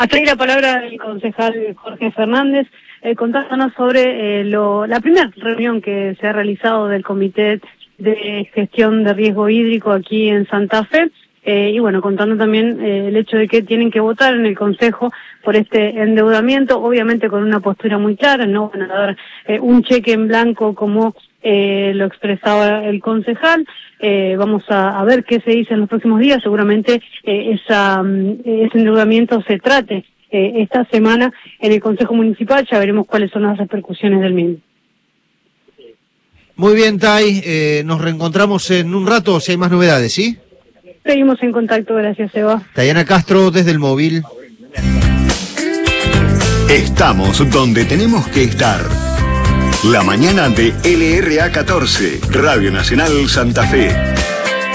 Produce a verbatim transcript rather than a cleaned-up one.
Hasta ahí la palabra del concejal Jorge Fernández, eh, contándonos sobre eh, lo, la primera reunión que se ha realizado del Comité de Gestión de Riesgo Hídrico aquí en Santa Fe, eh, y bueno, contando también eh, el hecho de que tienen que votar en el Consejo por este endeudamiento, obviamente con una postura muy clara, no van a dar eh, un cheque en blanco como eh, lo expresaba el concejal. Eh, vamos a, a ver qué se dice en los próximos días, seguramente eh, esa, ese endeudamiento se trate eh, esta semana en el Consejo Municipal, ya veremos cuáles son las repercusiones del mismo. Muy bien, Tay, eh, nos reencontramos en un rato si hay más novedades, ¿sí? Seguimos en contacto, gracias, Eva. Tayana Castro desde el móvil. Estamos donde tenemos que estar. La mañana de L R A catorce, Radio Nacional Santa Fe.